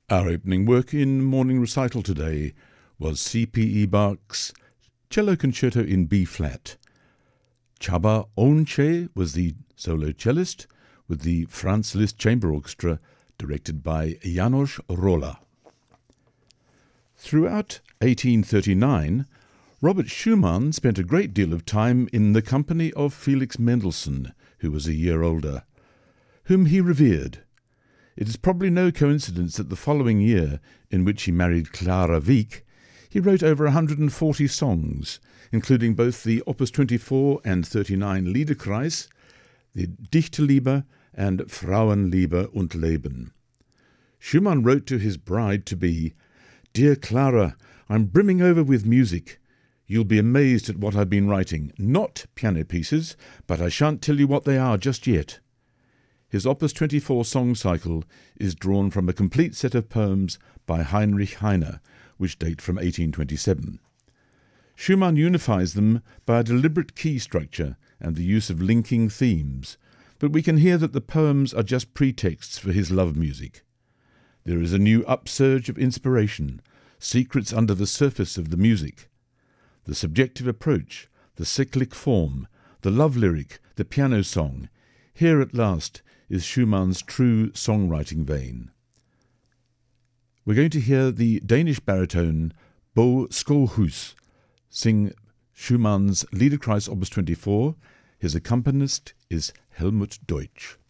Our opening work in morning recital today was C.P.E. Bach's Cello Concerto in B-flat. Csaba Once was the solo cellist with the Franz Liszt Chamber Orchestra directed by János Róla. Throughout 1839, Robert Schumann spent a great deal of time in the company of Felix Mendelssohn, who was a year older, whom he revered. It is probably no coincidence that the following year, in which he married Clara Wieck, he wrote over 140 songs, including both the Opus 24 and 39 Liederkreis, the Dichterliebe and Frauenliebe und Leben. Schumann wrote to his bride-to-be, "Dear Clara, I'm brimming over with music. You'll be amazed at what I've been writing. Not piano pieces, but I shan't tell you what they are just yet." His Opus 24 song cycle is drawn from a complete set of poems by Heinrich Heine, which date from 1827. Schumann unifies them by a deliberate key structure and the use of linking themes, but we can hear that the poems are just pretexts for his love music. There is a new upsurge of inspiration, secrets under the surface of the music. The subjective approach, the cyclic form, the love lyric, the piano song, here at last is Schumann's true songwriting vein. We're going to hear the Danish baritone Bo Skovhus sing Schumann's Liederkreis Opus 24. His accompanist is Helmut Deutsch.